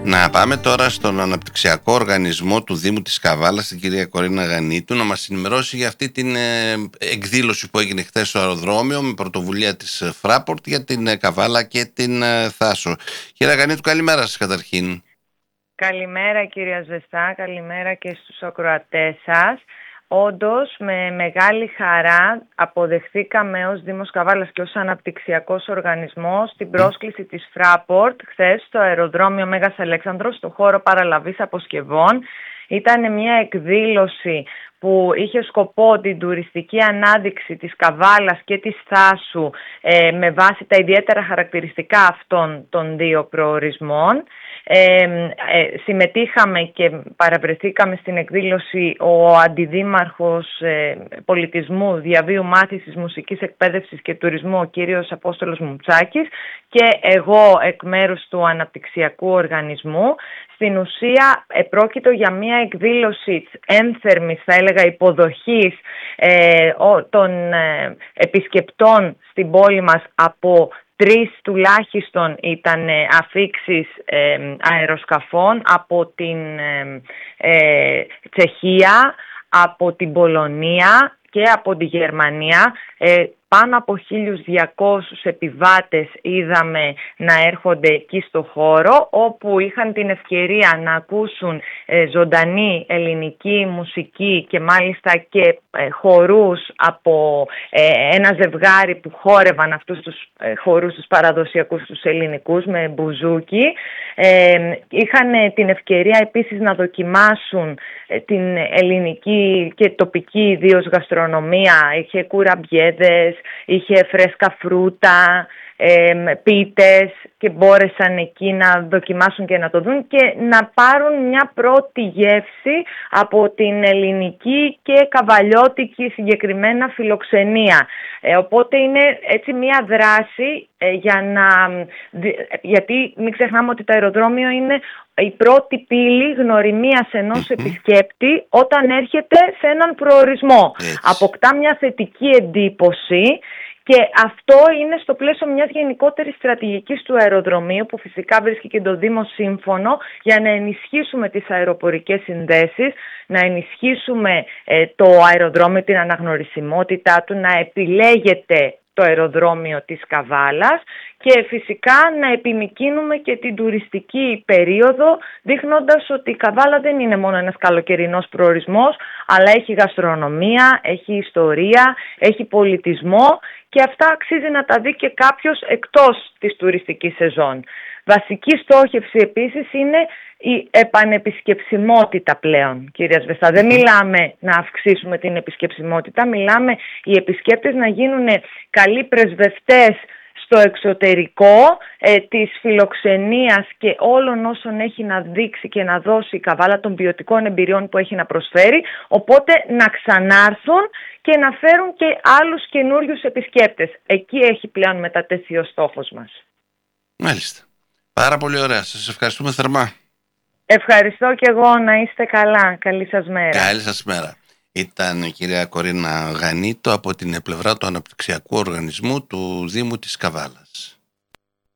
Να πάμε τώρα στον αναπτυξιακό οργανισμό του Δήμου της Καβάλας, την κυρία Κορίνα Γανίτου, να μας ενημερώσει για αυτή την εκδήλωση που έγινε χθες στο αεροδρόμιο με πρωτοβουλία της Fraport για την Καβάλα και την Θάσο. Κυρία Γανίτου, καλημέρα σας καταρχήν. Καλημέρα κυρία Ζεστά, καλημέρα και στους ακροατές σας. Όντως, με μεγάλη χαρά αποδεχθήκαμε ως Δήμος Καβάλας και ως αναπτυξιακός οργανισμός την πρόσκληση της Fraport χθες στο αεροδρόμιο Μέγας Αλέξανδρος, στο χώρο παραλαβής αποσκευών. Ήταν μια εκδήλωση που είχε σκοπό την τουριστική ανάδειξη της Καβάλας και της Θάσου με βάση τα ιδιαίτερα χαρακτηριστικά αυτών των δύο προορισμών. Συμμετείχαμε και παραβρεθήκαμε στην εκδήλωση ο Αντιδήμαρχος Πολιτισμού, Διαβίου Μάθησης, Μουσικής Εκπαίδευσης και Τουρισμού, ο κύριος Απόστολος Μουτσάκης, και εγώ εκ μέρους του Αναπτυξιακού Οργανισμού. Στην ουσία πρόκειτο για μια εκδήλωση ένθερμης, θα έλεγα, υποδοχής των επισκεπτών στην πόλη μας. Από 3 τουλάχιστον ήταν αφίξεις αεροσκαφών από την Τσεχία, από την Πολωνία και από τη Γερμανία. Πάνω από 1.200 επιβάτες είδαμε να έρχονται εκεί στο χώρο, όπου είχαν την ευκαιρία να ακούσουν ζωντανή ελληνική μουσική και μάλιστα και χορούς από ένα ζευγάρι που χόρευαν αυτούς τους χορούς τους παραδοσιακούς τους ελληνικούς με μπουζούκι. Είχαν την ευκαιρία επίσης να δοκιμάσουν την ελληνική και τοπική ιδίως γαστρονομία. Είχε κουραμπιέδες, είχε φρέσκα φρούτα, πίτες, και μπόρεσαν εκεί να δοκιμάσουν και να το δουν και να πάρουν μια πρώτη γεύση από την ελληνική και καβαλιώτικη συγκεκριμένα φιλοξενία. Οπότε είναι έτσι μια δράση γιατί μην ξεχνάμε ότι το αεροδρόμιο είναι η πρώτη πύλη γνωριμίας ενός επισκέπτη όταν έρχεται σε έναν προορισμό. Αποκτά μια θετική εντύπωση. Και αυτό είναι στο πλαίσιο μιας γενικότερης στρατηγικής του αεροδρομίου, που φυσικά βρίσκει και το Δήμο σύμφωνο, για να ενισχύσουμε τις αεροπορικές συνδέσεις, να ενισχύσουμε το αεροδρόμιο, την αναγνωρισιμότητά του, να επιλέγεται το αεροδρόμιο της Καβάλας και φυσικά να επιμικρύνουμε και την τουριστική περίοδο, δείχνοντας ότι η Καβάλα δεν είναι μόνο ένας καλοκαιρινός προορισμός, αλλά έχει γαστρονομία, έχει ιστορία, έχει πολιτισμό, και αυτά αξίζει να τα δει και κάποιος εκτός της τουριστικής σεζόν. Βασική στόχευση επίσης είναι η επανεπισκεψιμότητα πλέον, κυρία Σβεστά. Δεν μιλάμε να αυξήσουμε την επισκεψιμότητα, μιλάμε οι επισκέπτες να γίνουν καλοί πρεσβευτές στο εξωτερικό της φιλοξενίας και όλων όσων έχει να δείξει και να δώσει η Καβάλα, των ποιοτικών εμπειριών που έχει να προσφέρει, οπότε να ξανάρθουν και να φέρουν και άλλους καινούριους επισκέπτες. Εκεί έχει πλέον μετατεθεί ο στόχος μας. Μάλιστα. Πάρα πολύ ωραία. Σας ευχαριστούμε θερμά. Ευχαριστώ και εγώ, να είστε καλά. Καλή σας μέρα. Καλή σας μέρα. Ήταν η κυρία Κορίνα Γανίτου από την πλευρά του Αναπτυξιακού Οργανισμού του Δήμου της Καβάλας.